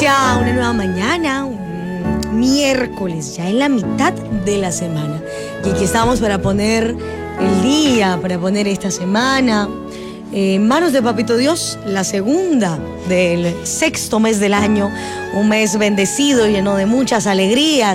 día, una nueva mañana, un miércoles, ya en la mitad de la semana. Y aquí estamos para poner el día, para poner esta semana en manos de Papito Dios, la segunda del sexto mes del año, un mes bendecido, lleno de muchas alegrías.